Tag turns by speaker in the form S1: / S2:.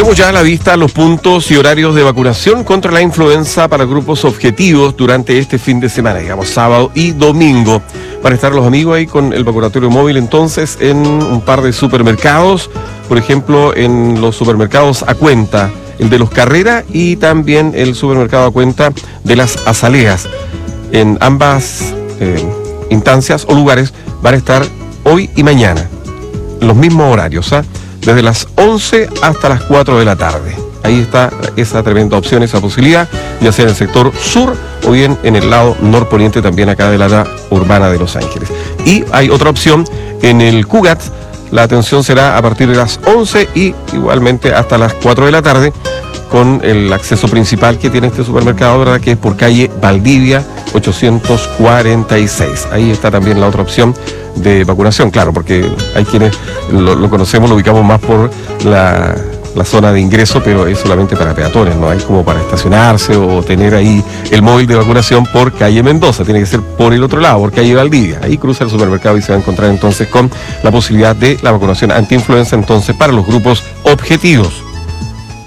S1: Tenemos ya a la vista los puntos y horarios de vacunación contra la influenza para grupos objetivos durante este fin de semana, digamos sábado y domingo. Van a estar los amigos ahí con el vacunatorio móvil entonces en un par de supermercados, por ejemplo en los supermercados A Cuenta, el de los Carrera y también el supermercado A Cuenta de las Azaleas. En ambas instancias o lugares van a estar hoy y mañana, los mismos horarios, desde las 11 hasta las 4 de la tarde. Ahí está esa tremenda opción, esa posibilidad, ya sea en el sector sur o bien en el lado norponiente también acá del área urbana de Los Ángeles. Y hay otra opción en el Cugat. La atención será a partir de las 11 y igualmente hasta las 4 de la tarde con el acceso principal que tiene este supermercado, ¿verdad? Que es por calle Valdivia 846. Ahí está también la otra opción de vacunación, claro, porque hay quienes lo conocemos, lo ubicamos más por la zona de ingreso, pero es solamente para peatones, no hay como para estacionarse o tener ahí el móvil de vacunación por calle Mendoza, tiene que ser por el otro lado, por calle Valdivia. Ahí cruza el supermercado y se va a encontrar entonces con la posibilidad de la vacunación antiinfluenza entonces para los grupos objetivos.